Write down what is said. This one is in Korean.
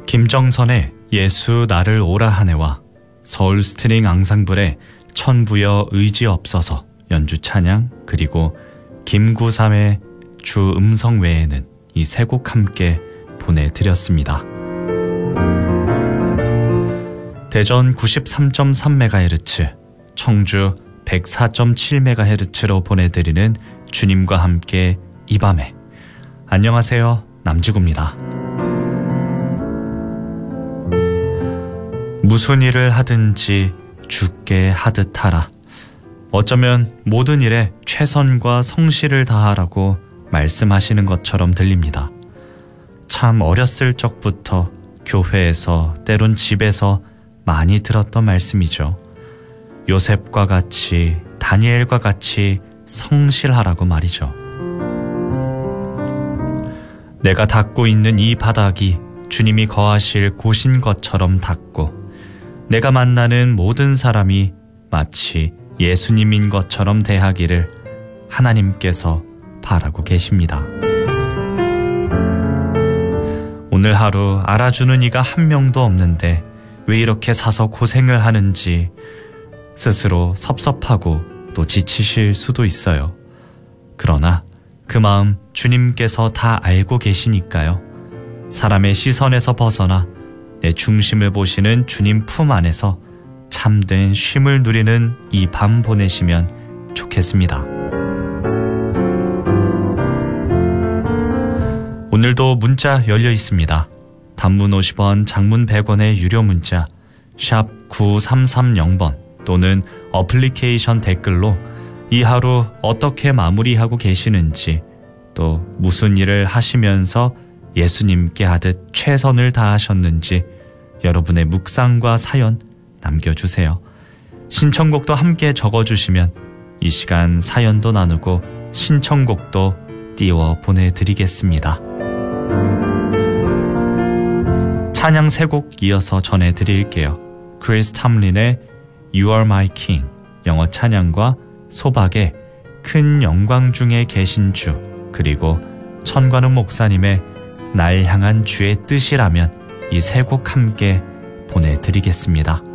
김정선의 예수 나를 오라 하네와 서울 스트링 앙상블의 천부여 의지 없어서 연주 찬양, 그리고 김구삼의 주 음성 외에는 이 세 곡 함께 보내드렸습니다. 대전 93.3MHz, 청주 104.7MHz로 보내드리는 주님과 함께 이 밤에. 안녕하세요, 남지구입니다. 무슨 일을 하든지 주께 하듯 하라. 어쩌면 모든 일에 최선과 성실을 다하라고 말씀하시는 것처럼 들립니다. 참 어렸을 적부터 교회에서, 때론 집에서 많이 들었던 말씀이죠. 요셉과 같이, 다니엘과 같이 성실하라고 말이죠. 내가 닦고 있는 이 바닥이 주님이 거하실 곳인 것처럼 닦고, 내가 만나는 모든 사람이 마치 예수님인 것처럼 대하기를 하나님께서 바라고 계십니다. 오늘 하루 알아주는 이가 한 명도 없는데 왜 이렇게 사서 고생을 하는지 스스로 섭섭하고 또 지치실 수도 있어요. 그러나 그 마음 주님께서 다 알고 계시니까요. 사람의 시선에서 벗어나 내 중심을 보시는 주님 품 안에서 참된 쉼을 누리는 이 밤 보내시면 좋겠습니다. 오늘도 문자 열려 있습니다. 단문 50원, 장문 100원의 유료 문자 샵 9330번 또는 어플리케이션 댓글로 이 하루 어떻게 마무리하고 계시는지, 또 무슨 일을 하시면서 예수님께 하듯 최선을 다하셨는지 여러분의 묵상과 사연 남겨주세요. 신청곡도 함께 적어주시면 이 시간 사연도 나누고 신청곡도 띄워 보내드리겠습니다. 찬양 3곡 이어서 전해드릴게요. 크리스 탐린의 You are my king, 영어 찬양과 소박의 큰 영광 중에 계신 주, 그리고 천관웅 목사님의 날 향한 주의 뜻이라면, 이 3곡 함께 보내드리겠습니다.